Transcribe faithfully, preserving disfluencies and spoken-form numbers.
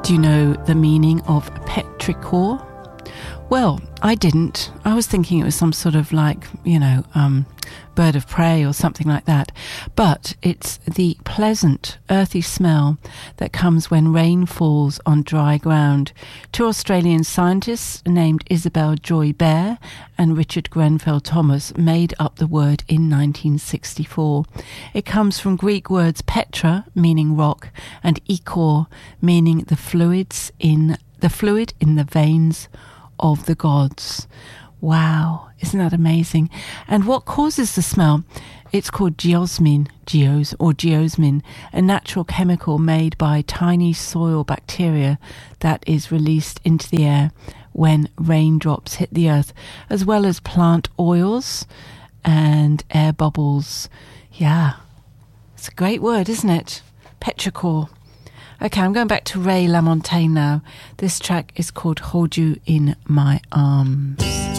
Do you know the meaning of petrichor? Well, I didn't. I was thinking it was some sort of like, you know, um, bird of prey or something like that. But it's the pleasant, earthy smell that comes when rain falls on dry ground. Two Australian scientists named Isabel Joy Baer and Richard Grenfell Thomas made up the word in nineteen sixty-four. It comes from Greek words petra, meaning rock, and ichor, meaning the fluids in the fluid in the veins of the gods. Wow, isn't that amazing? And what causes the smell? It's called geosmin, geos or geosmin, a natural chemical made by tiny soil bacteria that is released into the air when raindrops hit the earth, as well as plant oils and air bubbles. Yeah, it's a great word, isn't it? Petrichor. Okay, I'm going back to Ray LaMontagne now. This track is called Hold You in My Arms.